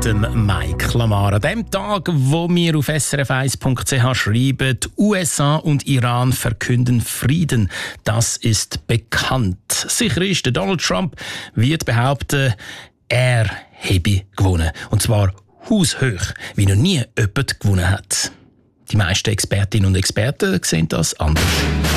dem Mike Lamar. An dem Tag, wo wir auf srf1.ch schreiben, die USA und Iran verkünden Frieden. Das ist bekannt. Sicher ist, der Donald Trump wird behaupten, er habe gewonnen. Und zwar haushoch, wie noch nie jemand gewonnen hat. Die meisten Expertinnen und Experten sehen das anders.